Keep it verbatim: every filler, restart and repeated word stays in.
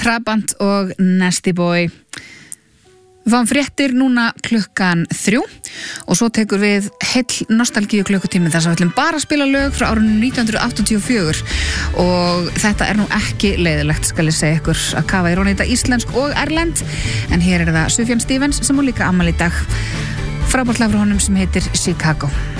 Trabant og Nasty Boy. Við fáum fréttir núna klukkan þrjú og svo tekur við heill nostalgíu klukkutími þar sem við ætlum bara að spila lög frá árinu nítján hundruð áttatíu og fjögur og þetta er nú ekki leiðilegt, skal ég segja ykkur, að kafa í rónita íslensk og erlend, en hér er það Sufjan Stevens sem hún líka afmæli í dag. Frábært lag frá honum sem heitir Chicago.